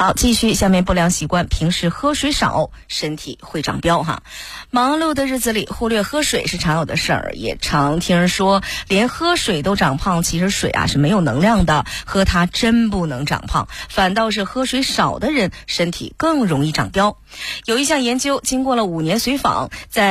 好，继续下面不良习惯，平时喝水少，身体会长膘哈。忙碌的日子里忽略喝水是常有的事儿，也常听人说连喝水都长胖，其实水是没有能量的，喝它真不能长胖，反倒是喝水少的人身体更容易长膘。有一项研究经过了5年随访，在